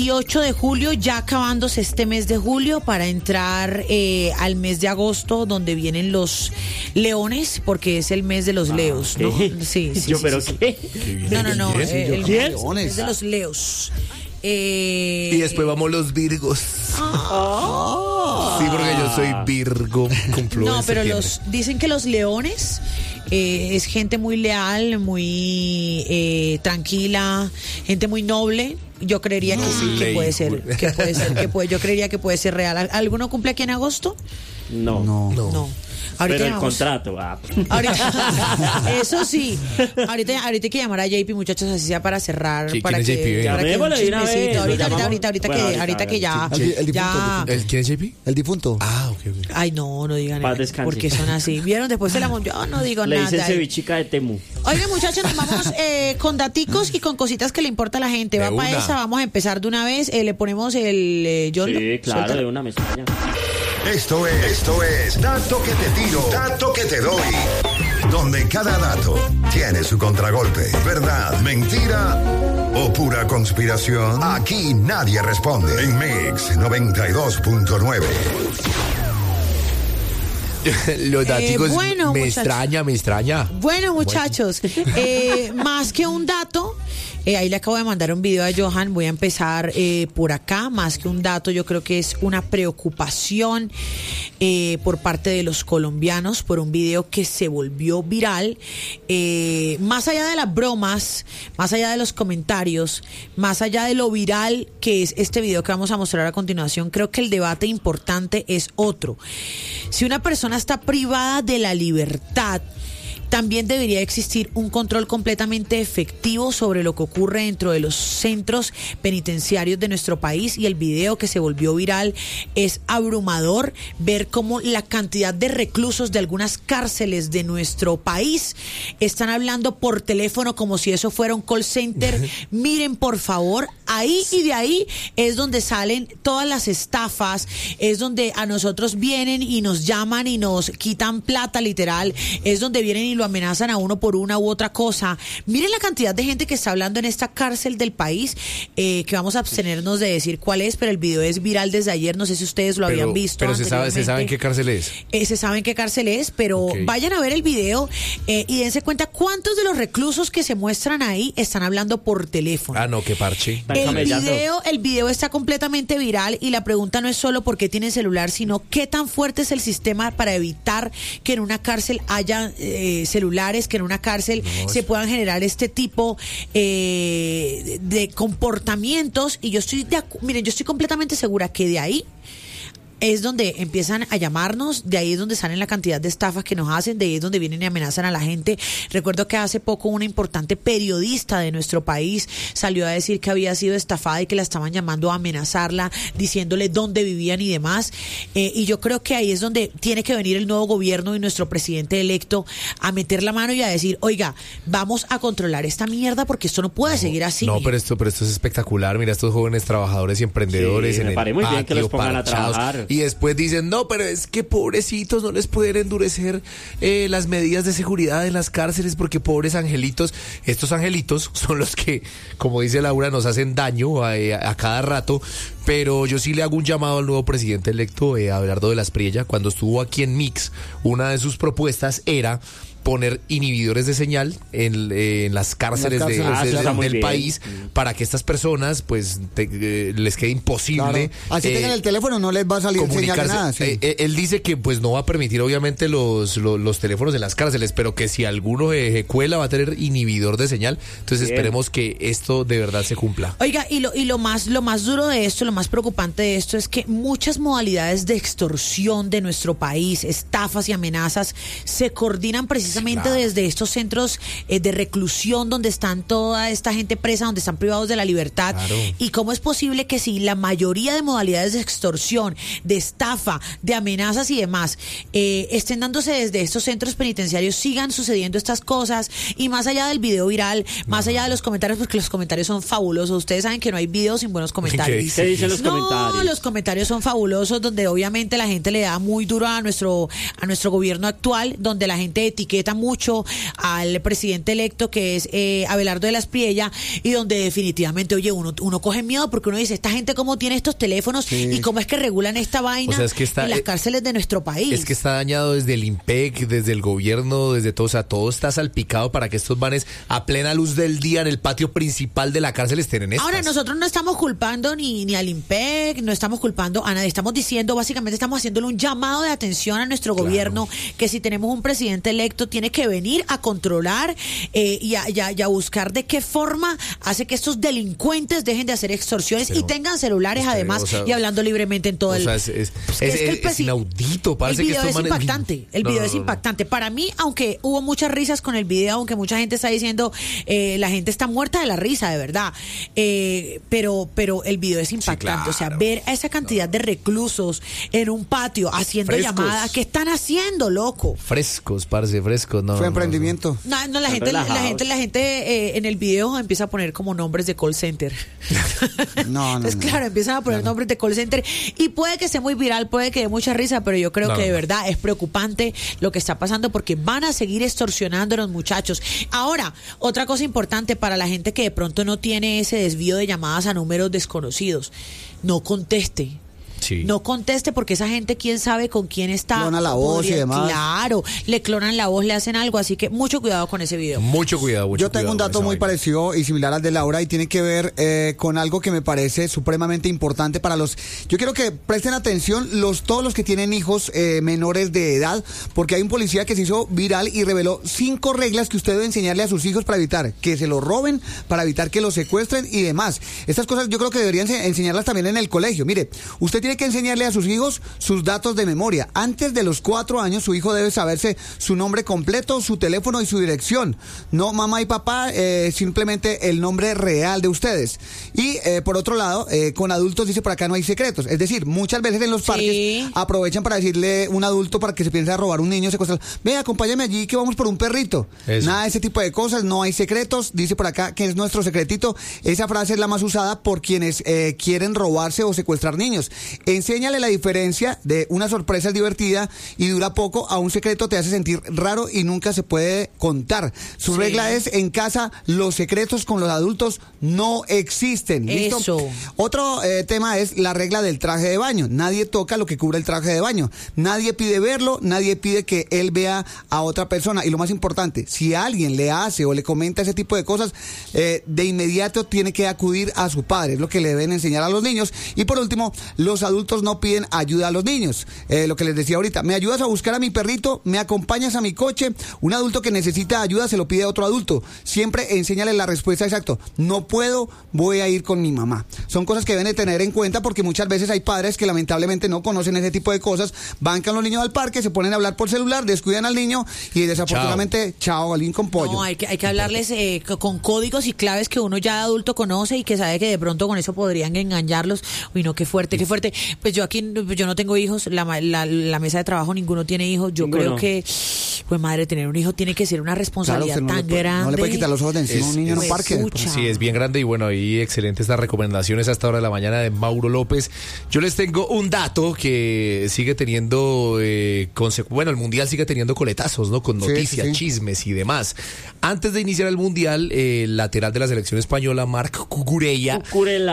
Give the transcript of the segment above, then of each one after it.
8 de julio, ya acabándose este mes de julio para entrar al mes de agosto, donde vienen los leones, porque es el mes de los leos, ¿no? Sí. ¿Pero qué? No, el leones. mes de los leos. Y después vamos los virgos. Sí, porque yo soy Virgo. No, pero dicen que los leones es gente muy leal, muy tranquila, gente muy noble. Yo creería que sí, que puede ser, yo creería que puede ser real. ¿Alguno cumple aquí en agosto? No. Ahorita pero el llamamos. contrato. Ahorita, eso sí. Ahorita hay que llamar a JP, muchachos, así sea para cerrar. Sí, para ¿quién es que, JP? para que un Llamémosle de una vez, chismecito. lo Ahorita que ya. El difunto. ya. ¿Quién es JP? El difunto. Ah, ok. Ay, no digan Paz nada, descanse. porque son así. ¿Vieron? Después yo no digo Le nada. dicen cevichica de Temu. Oigan, muchachos, nos vamos con daticos y con cositas que le importa a la gente. De Va para una. esa, vamos a empezar de una vez. Le ponemos el Yoldo. Sí, claro, Suéltalo. de una mesalla. Esto es Dato que te tiro, Dato que te doy. Donde cada dato tiene su contragolpe. ¿Verdad, mentira o pura conspiración? Aquí nadie responde. En Mix 92.9. Los datos bueno, me muchachos. extraña. Bueno, muchachos, más que un dato, ahí le acabo de mandar un video a Johan, voy a empezar por acá. Más que un dato, yo creo que es una preocupación por parte de los colombianos por un video que se volvió viral. Más allá de las bromas, más allá de los comentarios, más allá de lo viral que es este video que vamos a mostrar a continuación, creo que el debate importante es otro. Si una persona está privada de la libertad, también debería existir un control completamente efectivo sobre lo que ocurre dentro de los centros penitenciarios de nuestro país, y el video que se volvió viral es abrumador ver cómo la cantidad de reclusos de algunas cárceles de nuestro país están hablando por teléfono como si eso fuera un call center. Miren, por favor, ahí y de ahí es donde salen todas las estafas, es donde a nosotros vienen y nos llaman y nos quitan plata, literal, es donde vienen y lo amenazan a uno por una u otra cosa. Miren la cantidad de gente que está hablando en esta cárcel del país, que vamos a abstenernos de decir cuál es, pero el video es viral desde ayer, no sé si ustedes lo habían visto. Pero se sabe en qué cárcel es. Se sabe en qué cárcel es, pero vayan a ver el video y dense cuenta cuántos de los reclusos que se muestran ahí están hablando por teléfono. Ah, no, qué parche. El video está completamente viral, y la pregunta no es solo por qué tienen celular, sino qué tan fuerte es el sistema para evitar que en una cárcel haya celulares, que en una cárcel se puedan generar este tipo de comportamientos. Y yo estoy completamente segura que de ahí es donde empiezan a llamarnos, de ahí es donde salen la cantidad de estafas que nos hacen, de ahí es donde vienen y amenazan a la gente. Recuerdo que hace poco una importante periodista de nuestro país salió a decir que había sido estafada y que la estaban llamando a amenazarla, diciéndole dónde vivían y demás. Y yo creo que ahí es donde tiene que venir el nuevo gobierno y nuestro presidente electo a meter la mano y a decir, oiga, vamos a controlar esta mierda porque esto no puede seguir así. No, pero esto es espectacular. Mira, estos jóvenes trabajadores y emprendedores en el parece muy bien que los pongan a parchados. trabajar. Y después dicen, no, pero es que pobrecitos, no les pueden endurecer las medidas de seguridad en las cárceles porque pobres angelitos. Estos angelitos son los que, como dice Laura, nos hacen daño a cada rato. Pero yo sí le hago un llamado al nuevo presidente electo, Abelardo de la Espriella. Cuando estuvo aquí en Mix, una de sus propuestas era poner inhibidores de señal en las cárceles del país, para que estas personas pues les quede imposible. Claro. Así tengan el teléfono, no les va a salir señal de nada. Sí. Él dice que pues no va a permitir obviamente los teléfonos en las cárceles, pero que si alguno cuela va a tener inhibidor de señal. Entonces esperemos que esto de verdad se cumpla. Oiga, y lo más duro de esto, lo más preocupante de esto es que muchas modalidades de extorsión de nuestro país, estafas y amenazas, se coordinan precisamente desde estos centros de reclusión donde están toda esta gente presa, donde están privados de la libertad. Y cómo es posible que si la mayoría de modalidades de extorsión, de estafa, de amenazas y demás estén dándose desde estos centros penitenciarios, sigan sucediendo estas cosas. Y más allá del video viral, más allá de los comentarios, porque los comentarios son fabulosos. Ustedes saben que no hay videos sin buenos comentarios. ¿Qué dicen los comentarios? Los comentarios son fabulosos, donde obviamente la gente le da muy duro a nuestro gobierno actual, donde la gente etiqueta respeta mucho al presidente electo, que es Abelardo de la Espriella, y donde definitivamente, oye, uno coge miedo porque uno dice, esta gente cómo tiene estos teléfonos y cómo es que regulan esta vaina en las cárceles de nuestro país. Es que está dañado desde el IMPEC, desde el gobierno, desde todo, o sea, todo está salpicado para que estos vanes a plena luz del día en el patio principal de la cárcel estén en estas. Ahora, nosotros no estamos culpando ni al IMPEC, no estamos culpando a nadie, estamos diciendo, básicamente estamos haciéndole un llamado de atención a nuestro gobierno, que si tenemos un presidente electo tiene que venir a controlar y a buscar de qué forma hace que estos delincuentes dejen de hacer extorsiones y tengan celulares además, y hablando libremente en todo el... Es inaudito, parece el video que es impactante, el video es impactante. Para mí, aunque hubo muchas risas con el video, aunque mucha gente está diciendo, la gente está muerta de la risa, de verdad, pero el video es impactante, o sea, ver a esa cantidad de reclusos en un patio haciendo llamadas, ¿qué están haciendo, loco? Frescos, parce, frescos, no. Fue emprendimiento. No, la gente en el video empieza a poner como nombres de call center. Entonces, claro, empiezan a poner nombres de call center y puede que sea muy viral, puede que dé mucha risa, pero yo creo que de verdad es preocupante lo que está pasando porque van a seguir extorsionando a los muchachos. Ahora, otra cosa importante para la gente que de pronto no tiene ese desvío de llamadas a números desconocidos, no conteste. Sí. No conteste porque esa gente, quién sabe con quién está. Clona la voz y demás. Claro, le clonan la voz, le hacen algo, así que mucho cuidado con ese video. Mucho cuidado. Yo tengo un dato muy parecido y similar al de Laura y tiene que ver con algo que me parece supremamente importante para los... Yo quiero que presten atención todos los que tienen hijos menores de edad, porque hay un policía que se hizo viral y reveló 5 reglas que usted debe enseñarle a sus hijos para evitar que se los roben, para evitar que los secuestren y demás. Estas cosas yo creo que deberían enseñarlas también en el colegio. Mire, usted tiene que enseñarle a sus hijos sus datos de memoria. Antes de los 4 años, su hijo debe saberse su nombre completo, su teléfono y su dirección. No mamá y papá, simplemente el nombre real de ustedes. Y por otro lado, con adultos, dice por acá, no hay secretos. Es decir, muchas veces en los parques aprovechan para decirle un adulto para que se piense a robar un niño, secuestrarlo. Ve, acompáñame allí que vamos por un perrito. Eso. Nada de ese tipo de cosas, no hay secretos. Dice por acá que es nuestro secretito. Esa frase es la más usada por quienes quieren robarse o secuestrar niños. Enséñale la diferencia de una sorpresa divertida y dura poco a un secreto te hace sentir raro y nunca se puede contar. Su regla es, en casa, los secretos con los adultos no existen. ¿Listo? Eso. Otro tema es la regla del traje de baño. Nadie toca lo que cubre el traje de baño. Nadie pide verlo, nadie pide que él vea a otra persona. Y lo más importante, si alguien le hace o le comenta ese tipo de cosas, de inmediato tiene que acudir a su padre. Es lo que le deben enseñar a los niños. Y por último, los adultos no piden ayuda a los niños. Lo que les decía ahorita, ¿me ayudas a buscar a mi perrito? ¿Me acompañas a mi coche? Un adulto que necesita ayuda se lo pide a otro adulto. Siempre enséñale la respuesta exacta. No puedo, voy a ir con mi mamá. Son cosas que deben de tener en cuenta porque muchas veces hay padres que lamentablemente no conocen ese tipo de cosas. Van con los niños al parque, se ponen a hablar por celular, descuidan al niño y desafortunadamente, chao, alguien con pollo. No, hay que hablarles con códigos y claves que uno ya de adulto conoce y que sabe que de pronto con eso podrían engañarlos. Uy, no, qué fuerte, qué fuerte. Pues yo aquí, yo no tengo hijos, la mesa de trabajo ninguno tiene hijos. Yo creo que, pues madre, tener un hijo tiene que ser una responsabilidad tan grande. No le puede quitar los ojos de encima a un niño en un parque. Sí, es bien grande y bueno, ahí excelentes estas recomendaciones hasta hora de la mañana de Mauro López. Yo les tengo un dato que sigue teniendo, bueno, el Mundial sigue teniendo coletazos, ¿no? Con noticias, chismes y demás. Antes de iniciar el Mundial, el lateral de la selección española, Marc Cucurella,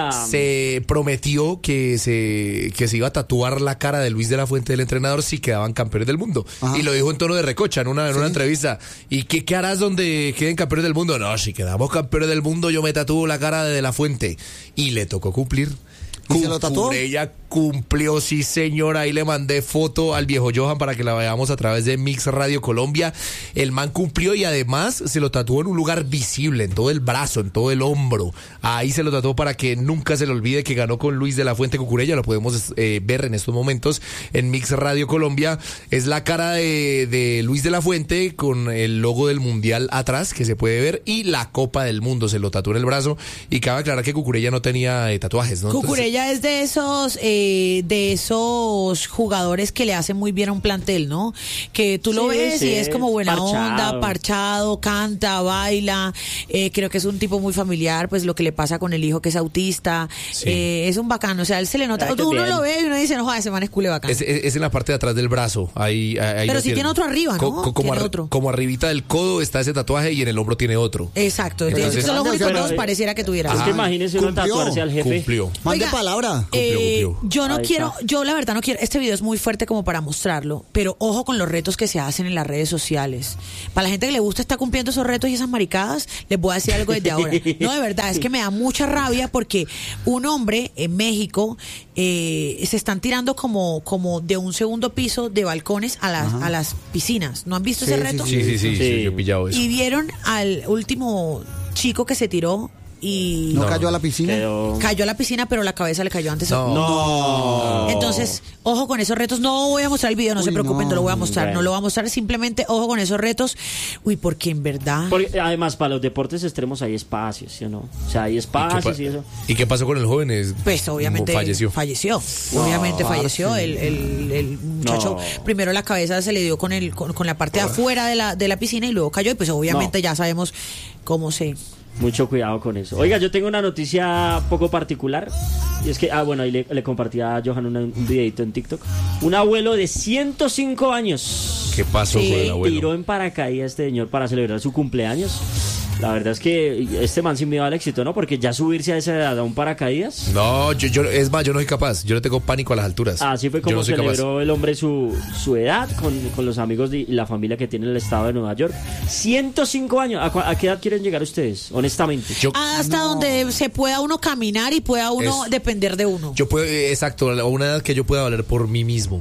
se prometió que se iba a tatuar la cara de Luis de la Fuente, del entrenador, si quedaban campeones del mundo. Ajá. Y lo dijo en tono de recocha en una entrevista. ¿Y qué harás donde queden campeones del mundo? No, si quedamos campeones del mundo, yo me tatúo la cara de la Fuente. Y le tocó cumplir. ¿Y se lo tatuó? Ella cumplió, sí señora, ahí le mandé foto al viejo Johan para que la veamos a través de Mix Radio Colombia. El man cumplió y además se lo tatuó en un lugar visible, en todo el brazo, en todo el hombro. Ahí se lo tatuó para que nunca se le olvide que ganó con Luis de la Fuente Cucurella. Lo podemos ver en estos momentos en Mix Radio Colombia. Es la cara de Luis de la Fuente con el logo del Mundial atrás, que se puede ver, y la Copa del Mundo se lo tatuó en el brazo. Y cabe aclarar que Cucurella no tenía tatuajes, ¿no? Cucurella es de esos de esos jugadores que le hacen muy bien a un plantel, ¿no? Que tú lo Sí, ves sí, y es como buena parchado. onda, parchado, canta, baila. Creo que es un tipo muy familiar, pues lo que le pasa con el hijo que es autista. Sí. Es un bacano, o sea, él se le nota. Ay, qué Uno bien. lo ve y uno dice, no, joder, ese man es cule bacano. Es en la parte de atrás del brazo. Ahí Pero lo sí tiene otro arriba, ¿no? Como, Tiene otro. como arribita del codo está ese tatuaje y en el hombro tiene otro. Exacto, Entonces- eso es lo único que Pero, nos pareciera que tuviera. Es que Ajá. imagínese uno Cumplió. tatuarse al jefe. Cumplió. Mande Oiga, palabra. Cumplió. Yo no Ahí quiero, está. yo la verdad no quiero, este video es muy fuerte como para mostrarlo, pero ojo con los retos que se hacen en las redes sociales. Para la gente que le gusta estar cumpliendo esos retos y esas maricadas, les voy a decir algo desde ahora. No, de verdad, es que me da mucha rabia porque un hombre en México se están tirando como de un segundo piso de balcones a las piscinas. ¿No han visto Sí, ese sí, reto? Sí, yo he pillado eso. Y vieron al último chico que se tiró y ¿No cayó a la piscina? Quedó... cayó a la piscina, pero la cabeza le cayó antes. No. No. Entonces, ojo con esos retos. No voy a mostrar el video, no se Uy, preocupen, no. no lo voy a mostrar. Bueno. No lo voy a mostrar, simplemente ojo con esos retos. Uy, porque en verdad... Porque además para los deportes extremos hay espacios, ¿sí o no? O sea, hay espacios y eso. ¿Y qué pasó con el joven? Pues obviamente falleció. Obviamente falleció. El muchacho, No. primero la cabeza se le dio con la parte de afuera de la piscina y luego cayó. Y pues obviamente ya sabemos cómo se... Mucho cuidado con eso. Oiga, yo tengo una noticia poco particular. Y es que, bueno, ahí le compartí a Johan un videito en TikTok. Un abuelo de 105 años ¿Qué pasó Sí. con el tiró abuelo? en paracaídas este señor para celebrar su cumpleaños. La verdad es que este man sin miedo al éxito, ¿no? Porque ya subirse a esa edad a un paracaídas. No, es más, yo no soy capaz. Yo le tengo pánico a las alturas. Así fue Yo como no soy capaz. celebró el hombre su edad con los amigos y la familia que tiene en el estado de Nueva York. 105 años. ¿A qué edad quieren llegar ustedes, honestamente? Yo, Hasta donde se pueda uno caminar y pueda uno Es- depender de uno. yo puedo, exacto, a una edad que yo pueda valer por mí mismo.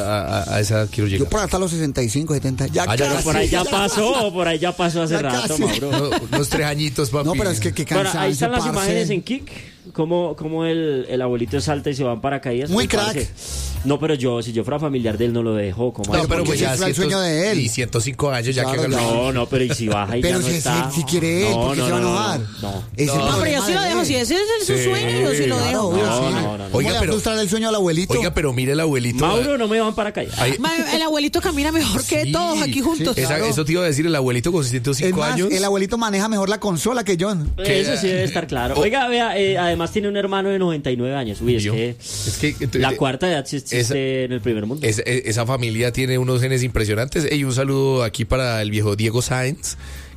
A esa edad quiero Yo llegar. por hasta los 65, 70. Ya Ah, ya, casi. Por ahí ya pasó hace Ya rato, casi. Mauro. Unos 3 añitos, papi. No, pero es que qué Bueno, cansancio, ahí están las parce. imágenes en Kik. Como el abuelito salta y se va en paracaídas. Muy Uy, parce. No, pero si yo fuera familiar de él, no lo dejo. ¿Cómo No, así? pero porque pues ya ese fue el sueño de él. Y 105 años ya Claro, que ya. No, pero y si baja y Pero ya no si, está. si quiere él, ¿por qué se va a enojar? No. Ese es el No, pero yo problema sí lo de dejo. él. Si ese es su Sí, sueño, yo sí lo Claro, dejo. obvio, No, sí. no, no, no. ¿Cómo Oiga, le va a pero- frustrar el sueño al abuelito? Oiga, pero mire el abuelito. Mauro, no me van para calle. Ahí- El abuelito camina mejor que Sí, todos aquí juntos. sí, claro. Eso te iba a decir, el abuelito con 105 Es más, años. el abuelito maneja mejor la consola que John. Eso sí debe estar claro. Oiga, vea, además tiene un hermano de 99 años. Uy, es que la cuarta edad sí existe en el primer mundo. Esa familia tiene unos genes impresionantes. Y un saludo aquí para el viejo Diego Sáenz,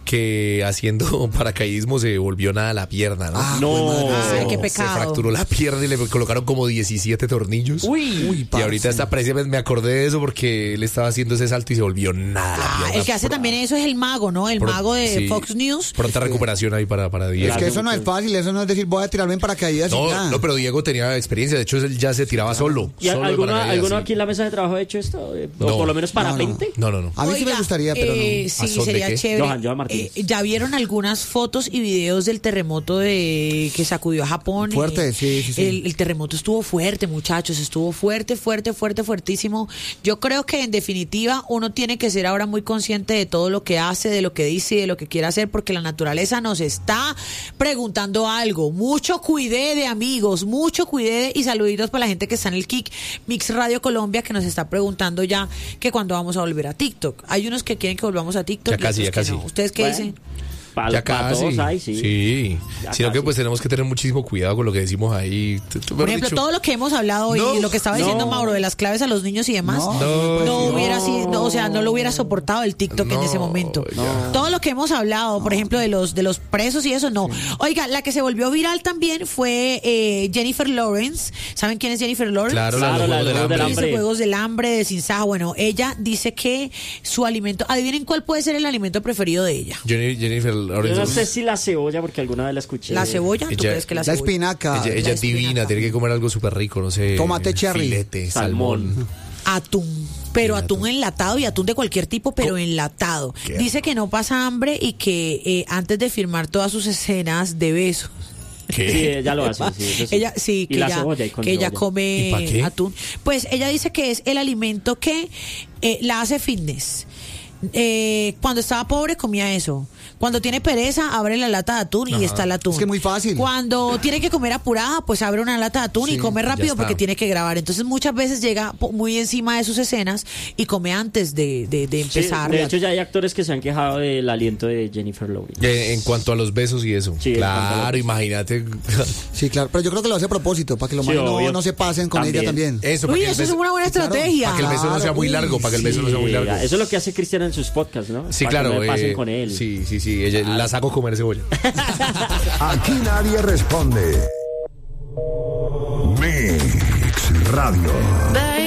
que haciendo paracaidismo se volvió nada a la pierna, ¿no? Ah, No. pues, madre. Ay, qué Se pecado. fracturó la pierna y le colocaron como 17 tornillos. Uy, Y ahorita está precisamente me acordé de eso porque él estaba haciendo ese salto y se volvió nada. a la pierna. El que hace también eso es el mago, ¿no? El mago de Sí. Fox News. Pronta recuperación ahí para Diego. Es que eso no es fácil, eso no es decir voy a tirarme en paracaídas y ya. No, pero Diego tenía experiencia. De hecho, él ya se tiraba solo. ¿Y solo de alguno paracaídas, sí. aquí en la mesa de trabajo ha hecho esto? O No. por lo menos para No, no. 20. No. A mí sí me Oiga, gustaría, pero no. Sí, ¿A son de sería qué? chévere. Johan Martínez. ¿Ya vieron algunas fotos y videos del terremoto que sacudió a Japón? Fuerte, sí. El terremoto estuvo fuerte, muchachos, estuvo fuertísimo. Yo creo que en definitiva uno tiene que ser ahora muy consciente de todo lo que hace, de lo que dice y de lo que quiere hacer, porque la naturaleza nos está preguntando algo. Mucho cuidé amigos, mucho cuidé y saluditos para la gente que está en el Kik Mix Radio Colombia, que nos está preguntando ya que cuándo vamos a volver a TikTok. Hay unos que quieren que volvamos a TikTok Ya y casi, otros ya que casi. no. ¿Ustedes qué Bueno. dicen? Ya Para casi. todos hay, sí. Sí. Ya Sino que casi. pues tenemos que tener muchísimo cuidado con lo que decimos ahí. Por ejemplo, todo lo que hemos hablado hoy, No, lo que estaba diciendo no. Mauro de las claves a los niños y demás, No, hubiera sido, no, o sea, no lo hubiera soportado el TikTok en No, ese momento. ya. Todo lo que hemos hablado, por ejemplo, de los presos y eso, no. Oiga, la que se volvió viral también fue Jennifer Lawrence. ¿Saben quién es Jennifer Lawrence? Claro, Claro, la la de de los los Juegos del del Hambre. hambre. Dice Juegos del Hambre, de Sin Saja. Bueno, ella dice que su alimento, adivinen cuál puede ser el alimento preferido de ella. Jennifer Yo Lawrence. no sé si la cebolla, porque alguna vez la escuché. La cebolla, ¿tú Ella- crees que la La cebolla? espinaca. Ella la es divina, espinaca. tiene que comer algo súper rico, no sé. Tomate cherry. Filete, Salmón. salmón. Atún, pero atún enlatado y atún de cualquier tipo, pero enlatado. ¿Qué? Dice que no pasa hambre y que antes de filmar todas sus escenas de besos, Sí, ella lo hace. Sí, eso sí. ella sí Y que la ella, cebolla y con que ella cebolla. ¿Y pa' come qué? atún. Pues ella dice que es el alimento que la hace fitness. Cuando estaba pobre comía eso. Cuando tiene pereza, abre la lata de atún y está el atún. Es que es muy fácil. Cuando tiene que comer apurada, pues abre una lata de atún y come rápido está. porque tiene que grabar. Entonces muchas veces llega muy encima de sus escenas y come antes de Sí, empezar. de hecho, ya hay actores que se han quejado del aliento de Jennifer Lawrence. En cuanto a los besos y eso. Sí, en cuanto a claro, los- imagínate. Sí, claro, pero yo creo que lo hace a propósito, para que los Sí, manes obvio. no se pasen con También. ella también. Eso, Uy, para que el eso es beso- una buena estrategia. Para que el beso no sea muy Claro, largo, para que el beso no sea muy Sí, largo. eso es lo que hace Cristian en sus podcasts, ¿no? Sí, Para claro. que no le pasen con él. Sí, ella, las hago comer cebolla. Aquí nadie responde. Mix Radio.